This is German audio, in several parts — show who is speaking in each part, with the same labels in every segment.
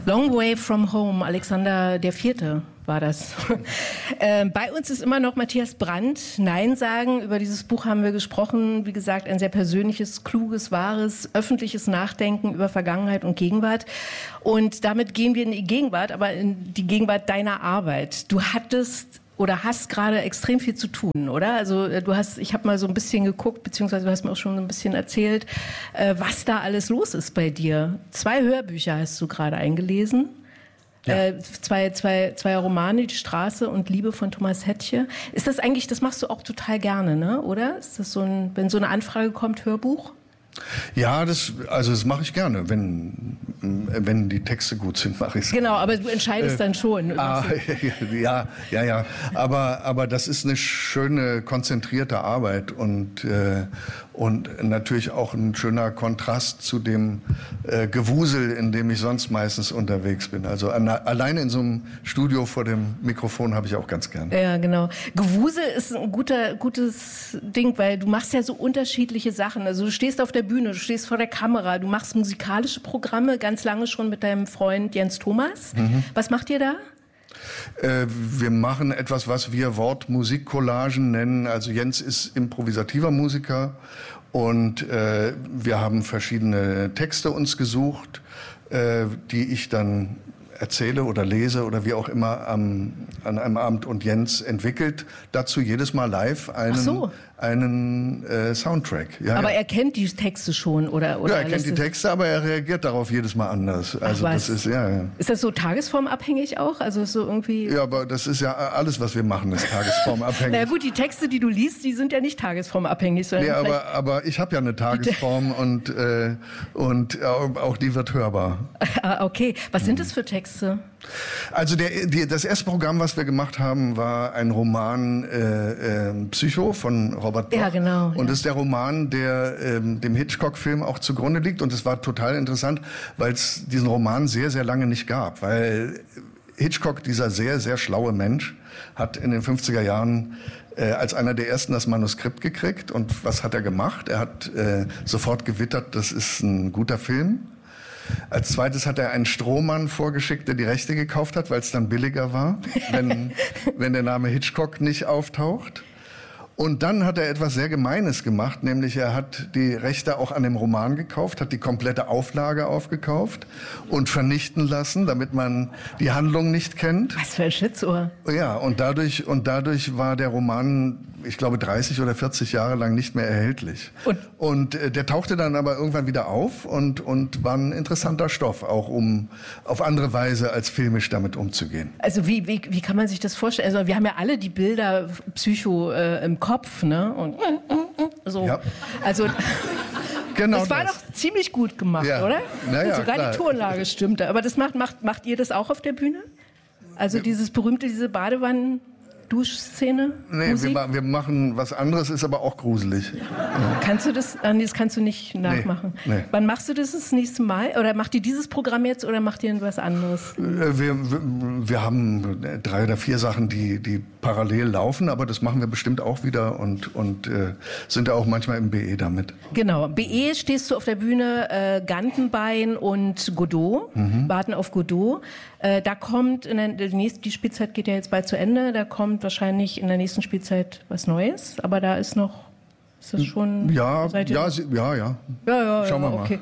Speaker 1: Long Way from Home, Alexander IV. War das. Bei uns ist immer noch Matthias Brandt. Nein sagen, über dieses Buch haben wir gesprochen. Wie gesagt, ein sehr persönliches, kluges, wahres, öffentliches Nachdenken über Vergangenheit und Gegenwart. Und damit gehen wir in die Gegenwart, aber in die Gegenwart deiner Arbeit. Du hattest oder hast gerade extrem viel zu tun, oder? Also ich habe mal so ein bisschen geguckt, beziehungsweise du hast mir auch schon ein bisschen erzählt, was da alles los ist bei dir. 2 Hörbücher hast du gerade eingelesen. Ja. Zwei Romane, Die Straße und Liebe von Thomas Hettche. Ist das eigentlich, das machst du auch total gerne, ne? Oder? Ist das wenn so eine Anfrage kommt, Hörbuch?
Speaker 2: Ja, das mache ich gerne. Wenn die Texte gut sind, mache ich es.
Speaker 1: Genau, aber du entscheidest dann schon.
Speaker 2: Ja. Aber das ist eine schöne, konzentrierte Arbeit und natürlich auch ein schöner Kontrast zu dem Gewusel, in dem ich sonst meistens unterwegs bin. Also alleine in so einem Studio vor dem Mikrofon habe ich auch ganz gern.
Speaker 1: Ja, genau. Gewusel ist ein gutes Ding, weil du machst ja so unterschiedliche Sachen. Also du stehst auf der Bühne, du stehst vor der Kamera, du machst musikalische Programme, ganz lange schon mit deinem Freund Jens Thomas. Mhm. Was macht ihr da?
Speaker 2: Wir machen etwas, was wir Wort-Musik-Collagen nennen. Also Jens ist improvisativer Musiker und wir haben verschiedene Texte uns gesucht, die ich dann erzähle oder lese oder wie auch immer an einem Abend, und Jens entwickelt dazu jedes Mal live einen Soundtrack. Ja, aber
Speaker 1: er kennt die Texte schon, oder?
Speaker 2: Ja, er kennt die Texte, aber er reagiert darauf jedes Mal anders. Also das ist
Speaker 1: Ist das so tagesformabhängig auch? Also so irgendwie?
Speaker 2: Ja, aber das ist ja alles, was wir machen, ist tagesformabhängig.
Speaker 1: Na gut, die Texte, die du liest, die sind ja nicht tagesformabhängig, sondern
Speaker 2: aber ich habe ja eine Tagesform und auch die wird hörbar.
Speaker 1: Okay, was sind das für Texte?
Speaker 2: Also das erste Programm, was wir gemacht haben, war ein Roman Psycho von Robert Bloch.
Speaker 1: Ja, genau.
Speaker 2: Und das ist der Roman, der dem Hitchcock-Film auch zugrunde liegt. Und es war total interessant, weil es diesen Roman sehr, sehr lange nicht gab. Weil Hitchcock, dieser sehr, sehr schlaue Mensch, hat in den 50er Jahren als einer der ersten das Manuskript gekriegt. Und was hat er gemacht? Er hat sofort gewittert, das ist ein guter Film. Als zweites hat er einen Strohmann vorgeschickt, der die Rechte gekauft hat, weil es dann billiger war, wenn der Name Hitchcock nicht auftaucht. Und dann hat er etwas sehr Gemeines gemacht, nämlich er hat die Rechte auch an dem Roman gekauft, hat die komplette Auflage aufgekauft und vernichten lassen, damit man die Handlung nicht kennt.
Speaker 1: Was für ein Schlitzohr.
Speaker 2: Ja, und dadurch war der Roman, ich glaube, 30 oder 40 Jahre lang nicht mehr erhältlich. Und der tauchte dann aber irgendwann wieder auf und war ein interessanter Stoff, auch um auf andere Weise als filmisch damit umzugehen.
Speaker 1: Also wie kann man sich das vorstellen? Also wir haben ja alle die Bilder Psycho im Kopf, ne? Und so. Ja. Also genau, das war doch ziemlich gut gemacht, ja, oder?
Speaker 2: Naja,
Speaker 1: sogar
Speaker 2: klar.
Speaker 1: Die Tonlage stimmte. Aber das macht ihr das auch auf der Bühne? Also diese Badewannen-Duschszene?
Speaker 2: Nee, wir machen was anderes, ist aber auch gruselig. Ja.
Speaker 1: Kannst du das? Nee, das kannst du nicht nachmachen. Nee. Wann machst du das nächste Mal? Oder macht ihr dieses Programm jetzt oder macht ihr was anderes?
Speaker 2: Wir haben 3 oder 4 Sachen, die parallel laufen, aber das machen wir bestimmt auch wieder und sind ja auch manchmal im BE damit.
Speaker 1: Genau. BE stehst du auf der Bühne, Gantenbein und Godot, warten auf Godot. Da kommt, die Spielzeit geht ja jetzt bald zu Ende, da kommt wahrscheinlich in der nächsten Spielzeit was Neues, aber da ist noch, ist das schon...
Speaker 2: Ja. Schauen wir mal.
Speaker 1: Okay.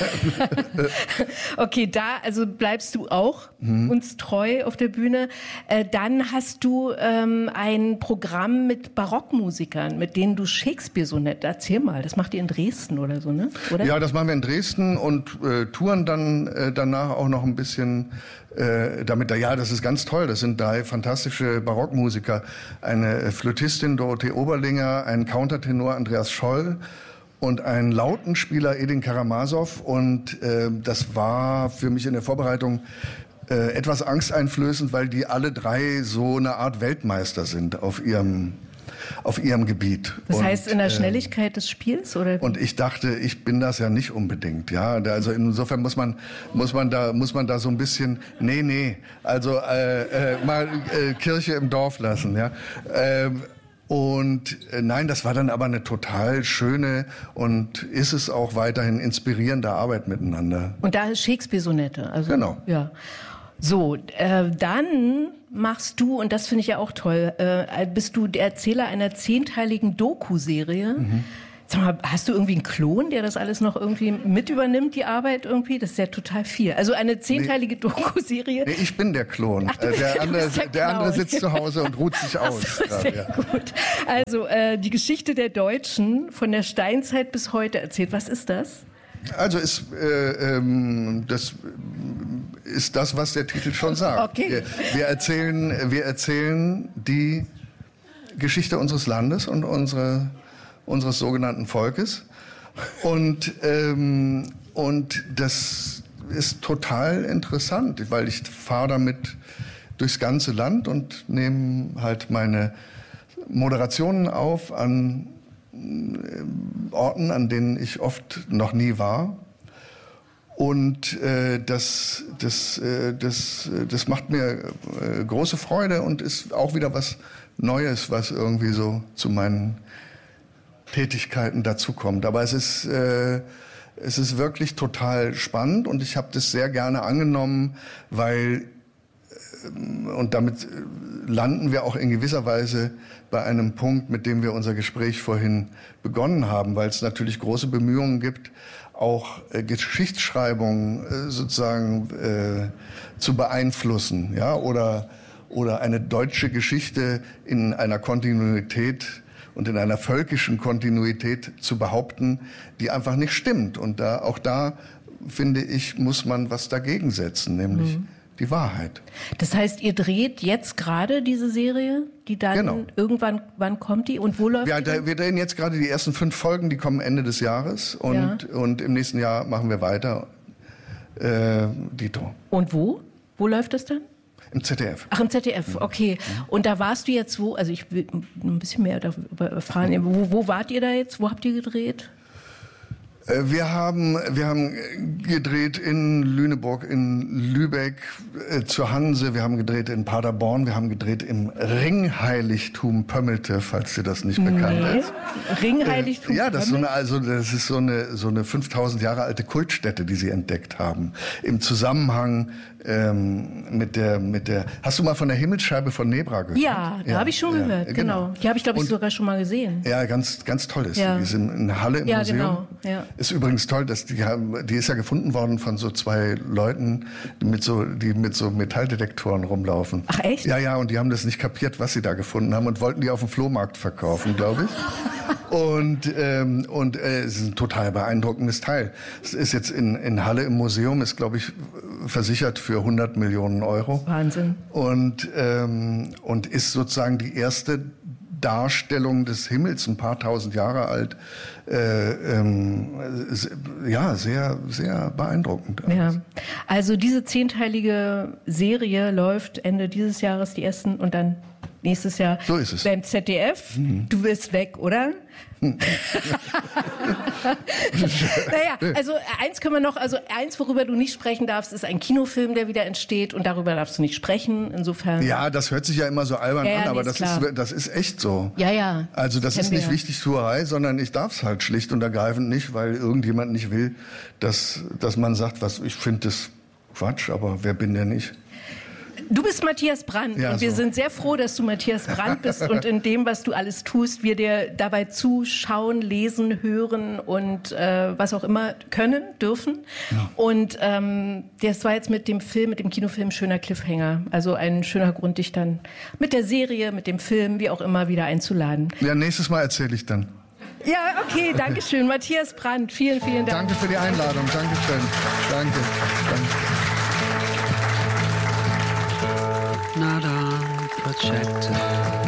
Speaker 1: Okay, also bleibst du auch uns treu auf der Bühne. Dann hast du ein Programm mit Barockmusikern, mit denen du Shakespeare so nett, erzähl mal, das macht ihr in Dresden oder so, ne? Oder?
Speaker 2: Ja, das machen wir in Dresden und touren dann danach auch noch ein bisschen damit. Ja, das ist ganz toll, das sind 3 fantastische Barockmusiker, eine Flötistin Dorothee Oberlinger, ein Countertenor Andreas Scholl und ein Lautenspieler Edin Karamasow, und das war für mich in der Vorbereitung etwas angsteinflößend, weil die alle 3 so eine Art Weltmeister sind auf ihrem Gebiet.
Speaker 1: Das heißt in der Schnelligkeit des Spiels, oder?
Speaker 2: Und ich dachte, ich bin das ja nicht unbedingt, ja. Also insofern muss man da so ein bisschen, mal Kirche im Dorf lassen, ja. Und nein, das war dann aber eine total schöne und ist es auch weiterhin inspirierende Arbeit miteinander.
Speaker 1: Und da ist Shakespeare-Sonette. Also,
Speaker 2: genau.
Speaker 1: Ja. So, dann machst du, und das finde ich ja auch toll, bist du der Erzähler einer 10-teiligen Doku-Serie. Sag mal, hast du irgendwie einen Klon, der das alles noch irgendwie mit übernimmt, die Arbeit irgendwie? Das ist ja total viel. Also eine 10-teilige Doku-Serie.
Speaker 2: Nee, ich bin der Klon.
Speaker 1: Ach,
Speaker 2: der andere sitzt zu Hause und ruht sich aus.
Speaker 1: So, sehr gut. Also die Geschichte der Deutschen von der Steinzeit bis heute erzählt. Was ist das?
Speaker 2: Also das ist das, was der Titel schon sagt.
Speaker 1: Okay.
Speaker 2: Wir erzählen die Geschichte unseres Landes und unseres sogenannten Volkes. Und das ist total interessant, weil ich fahre damit durchs ganze Land und nehme halt meine Moderationen auf an Orten, an denen ich oft noch nie war. Und das macht mir große Freude und ist auch wieder was Neues, was irgendwie so zu meinen Tätigkeiten dazukommt. Aber es ist wirklich total spannend und ich habe das sehr gerne angenommen, weil, und damit landen wir auch in gewisser Weise bei einem Punkt, mit dem wir unser Gespräch vorhin begonnen haben, weil es natürlich große Bemühungen gibt, auch Geschichtsschreibung sozusagen zu beeinflussen, ja, oder eine deutsche Geschichte in einer Kontinuität und in einer völkischen Kontinuität zu behaupten, die einfach nicht stimmt. Und auch da, finde ich, muss man was dagegen setzen, nämlich die Wahrheit.
Speaker 1: Das heißt, ihr dreht jetzt gerade diese Serie, die dann irgendwann, wann kommt die und wo läuft die?
Speaker 2: Wir drehen jetzt gerade die ersten 5 Folgen, die kommen Ende des Jahres und im nächsten Jahr machen wir weiter. Dito.
Speaker 1: Und wo? Wo läuft das dann?
Speaker 2: Im ZDF.
Speaker 1: Ach, im ZDF, okay. Und da warst du jetzt wo? Also ich will ein bisschen mehr darüber erfahren. Wo wart ihr da jetzt? Wo habt ihr gedreht?
Speaker 2: Wir haben gedreht in Lüneburg, in Lübeck, zur Hanse, wir haben gedreht in Paderborn, wir haben gedreht im Ringheiligtum Pömmelte, falls dir das nicht bekannt ist.
Speaker 1: Ringheiligtum
Speaker 2: ja, das ist so eine 5000 Jahre alte Kultstätte, die sie entdeckt haben. Im Zusammenhang mit der. Hast du mal von der Himmelsscheibe von Nebra gehört?
Speaker 1: Ja, da habe ich schon gehört, genau. Die habe ich, glaube ich, sogar schon mal gesehen.
Speaker 2: Ja, ganz, ganz toll ist die. Die ist in Halle im Museum.
Speaker 1: Genau. Ja.
Speaker 2: Ist übrigens toll, dass die ist ja gefunden worden von so 2 Leuten, die mit so Metalldetektoren rumlaufen.
Speaker 1: Ach echt?
Speaker 2: Ja, und die haben das nicht kapiert, was sie da gefunden haben und wollten die auf dem Flohmarkt verkaufen, glaube ich. Und es ist ein total beeindruckendes Teil. Es ist jetzt in Halle im Museum, ist, glaube ich, versichert für 100 Millionen Euro.
Speaker 1: Wahnsinn.
Speaker 2: Und ist sozusagen die erste Darstellung des Himmels, ein paar tausend Jahre alt. Ja, sehr, sehr beeindruckend.
Speaker 1: Ja. Also diese 10-teilige Serie läuft Ende dieses Jahres, die ersten, und dann nächstes Jahr
Speaker 2: so ist es.
Speaker 1: Beim ZDF. Du bist weg, oder? Naja, also eins, worüber du nicht sprechen darfst, ist ein Kinofilm, der wieder entsteht, und darüber darfst du nicht sprechen, insofern.
Speaker 2: Ja, das hört sich ja immer so albern an, aber das ist echt so.
Speaker 1: Ja.
Speaker 2: Also das ist nicht Wichtigtuerei, sondern ich darf es halt schlicht und ergreifend nicht, weil irgendjemand nicht will, dass man sagt, ich finde das Quatsch, aber wer bin denn ich?
Speaker 1: Du bist Matthias Brandt, und wir sind sehr froh, dass du Matthias Brandt bist und in dem, was du alles tust, wir dir dabei zuschauen, lesen, hören und was auch immer können, dürfen. Ja. Und das war jetzt mit dem Kinofilm ein schöner Cliffhanger. Also ein schöner Grund, dich dann mit der Serie, mit dem Film, wie auch immer, wieder einzuladen.
Speaker 2: Ja, nächstes Mal erzähle ich dann.
Speaker 1: Ja, okay, danke schön. Matthias Brandt, vielen, vielen Dank.
Speaker 2: Danke für die Einladung, danke schön. Danke.